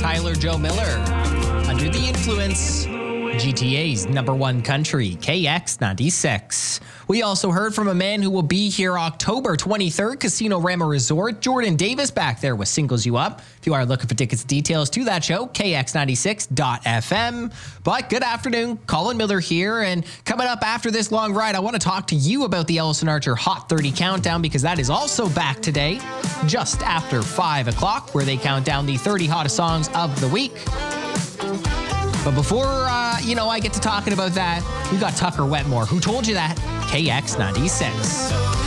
Tyler Joe Miller. Under the Influence, GTA's number one country, KX96. We also heard from a man who will be here October 23rd, Casino Rama Resort. Jordan Davis back there with Singles You Up. If you are looking for tickets and details to that show, kx96.fm. But good afternoon, Colin Miller here. And coming up after this long ride, I want to talk to you about the Ellison Archer Hot 30 Countdown, because that is also back today, just after 5 o'clock, where they count down the 30 hottest songs of the week. But before, I get to talking about that, we got Tucker Wetmore. Who told you that? KX96.